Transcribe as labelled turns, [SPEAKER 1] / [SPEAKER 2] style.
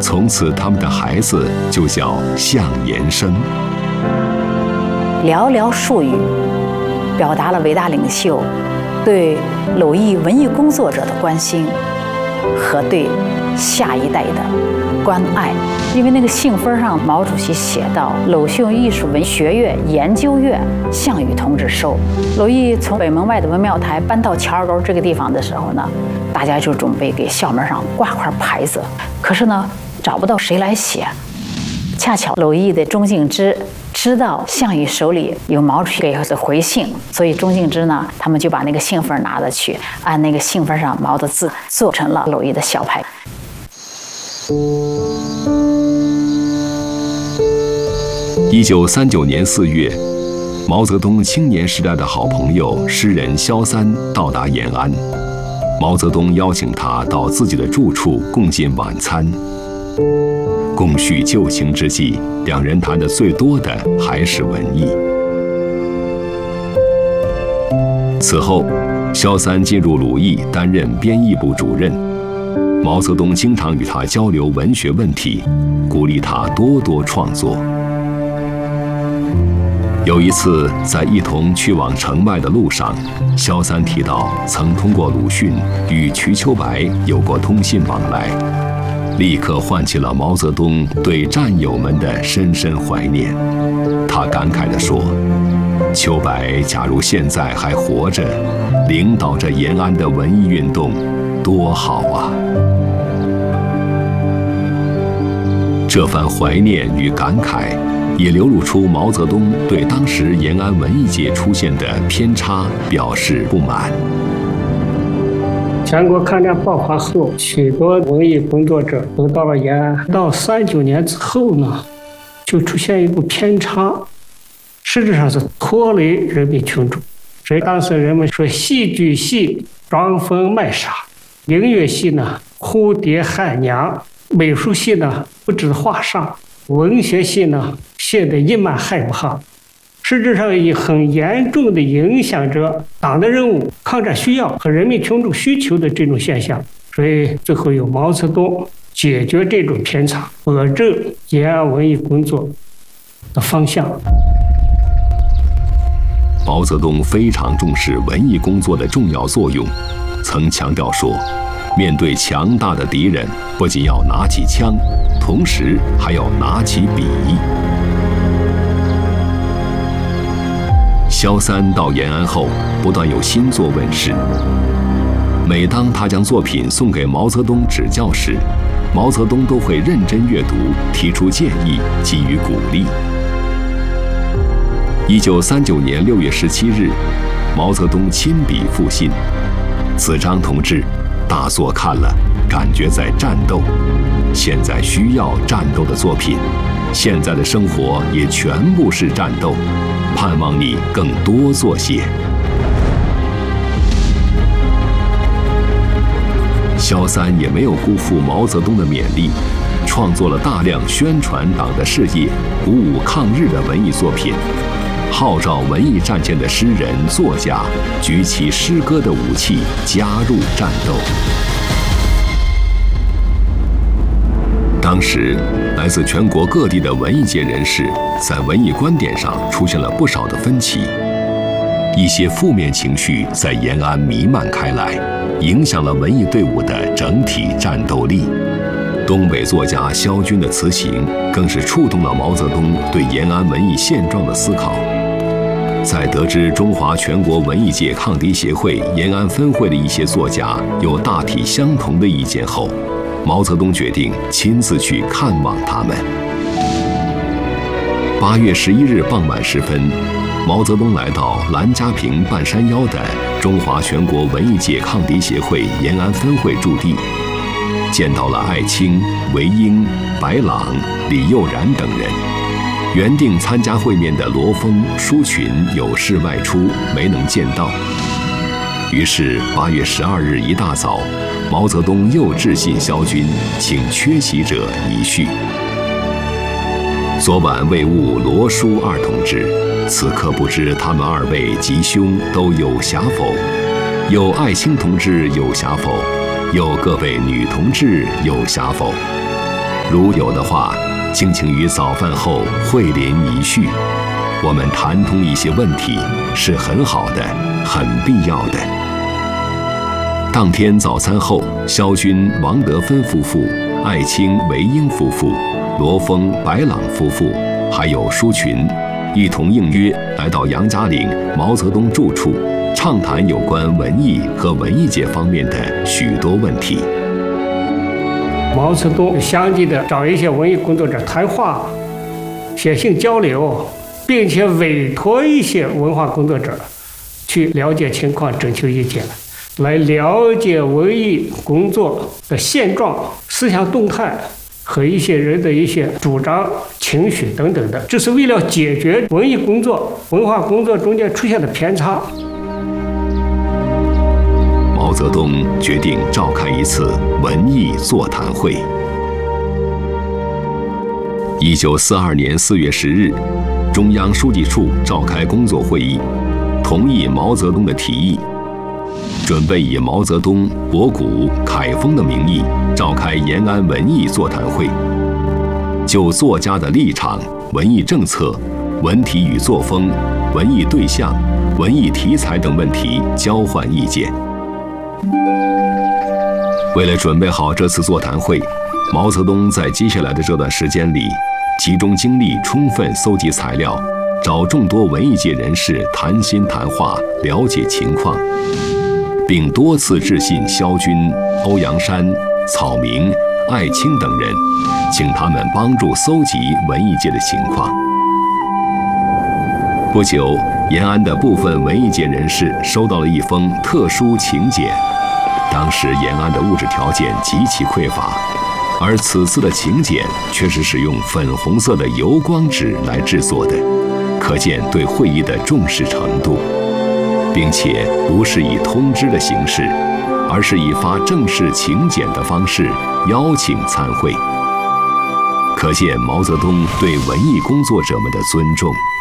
[SPEAKER 1] 从此他们的孩子就叫向延生。
[SPEAKER 2] 寥寥数语，表达了伟大领袖对蒌艺文艺工作者的关心和对下一代的关爱。因为那个信封上，毛主席写到蒌秀艺术文学院研究院项羽同志收。蒌艺从北门外的文庙台搬到乔二沟这个地方的时候呢，大家就准备给校门上挂块牌子，可是呢找不到谁来写。恰巧蒌艺的钟敬之知道项羽手里有毛主席给的回信，所以钟敬之呢，他们就把那个信封拿了去，按那个信封上毛的字做成了蒌艺的小牌。
[SPEAKER 1] 1939年4月，毛泽东青年时代的好朋友诗人萧三到达延安，毛泽东邀请他到自己的住处共进晚餐。共叙旧情之际，两人谈的最多的还是文艺。此后，萧三进入鲁艺担任编译部主任，毛泽东经常与他交流文学问题，鼓励他多多创作。有一次，在一同去往城外的路上，萧三提到曾通过鲁迅与瞿秋白有过通信往来，立刻唤起了毛泽东对战友们的深深怀念。他感慨地说：“秋白假如现在还活着，领导着延安的文艺运动，多好啊！”这番怀念与感慨，也流露出毛泽东对当时延安文艺界出现的偏差表示不满。
[SPEAKER 3] 全国抗战爆发后，许多文艺工作者都到了延安。到39年之后呢，就出现一个偏差，实质上是拖累人民群众。所以当时人们说，戏剧系装疯卖傻，音乐系呢蝴蝶喊娘，美术系呢不知画上，文学系呢写得一满害不好。实质上也很严重地影响着党的任务、抗战需要和人民群众需求的这种现象。所以最后由毛泽东解决这种偏差，保证延安文艺工作的方向。
[SPEAKER 1] 毛泽东非常重视文艺工作的重要作用，曾强调说，面对强大的敌人，不仅要拿起枪，同时还要拿起笔。萧三到延安后，不断有新作问世。每当他将作品送给毛泽东指教时，毛泽东都会认真阅读，提出建议，给予鼓励。1939年6月17日，毛泽东亲笔复信：“子章同志，大作看了，感觉在战斗，现在需要战斗的作品，现在的生活也全部是战斗。盼望你更多做些。”萧三也没有辜负毛泽东的勉励，创作了大量宣传党的事业、鼓舞抗日的文艺作品，号召文艺战线的诗人、作家举起诗歌的武器，加入战斗。当时，来自全国各地的文艺界人士在文艺观点上出现了不少的分歧，一些负面情绪在延安弥漫开来，影响了文艺队伍的整体战斗力。东北作家萧军的词行更是触动了毛泽东对延安文艺现状的思考。在得知中华全国文艺界抗敌协会延安分会的一些作家有大体相同的意见后，毛泽东决定亲自去看望他们。8月11日傍晚时分，毛泽东来到兰家坪半山腰的中华全国文艺界抗敌协会延安分会驻地，见到了艾青、韦英、白朗、李幼然等人。原定参加会面的罗峰、舒群有事外出，没能见到。于是8月12日一大早，毛泽东又致信萧军，请缺席者一叙。昨晚未晤罗舒二同志，此刻不知他们二位吉凶都有暇否？有艾青同志有暇否？有各位女同志有暇否？ 如有的话，敬请于早饭后会临一叙，我们谈通一些问题，是很好的，很必要的。当天早餐后，萧军、王德芬夫妇、艾青、韦英夫妇、罗峰、白朗夫妇，还有舒群，一同应约来到杨家岭毛泽东住处，畅谈有关文艺和文艺界方面的许多问题。
[SPEAKER 3] 毛泽东相继的找一些文艺工作者谈话、写信交流，并且委托一些文化工作者去了解情况、征求意见，来了解文艺工作的现状、思想动态和一些人的一些主张、情绪等等的，这是为了解决文艺工作、文化工作中间出现的偏差。
[SPEAKER 1] 毛泽东决定召开一次文艺座谈会。1942年4月10日，中央书记处召开工作会议，同意毛泽东的提议，准备以毛泽东、博古、凯丰的名义召开延安文艺座谈会，就作家的立场、文艺政策、文体与作风、文艺对象、文艺题材等问题交换意见。为了准备好这次座谈会，毛泽东在接下来的这段时间里，集中精力充分搜集材料，找众多文艺界人士谈心谈话，了解情况，并多次致信萧军、欧阳山、草明、艾青等人，请他们帮助搜集文艺界的情况。不久，延安的部分文艺界人士收到了一封特殊请柬。当时延安的物质条件极其匮乏，而此次的请柬却是使用粉红色的油光纸来制作的，可见对会议的重视程度，并且不是以通知的形式，而是以发正式请柬的方式邀请参会，可见毛泽东对文艺工作者们的尊重。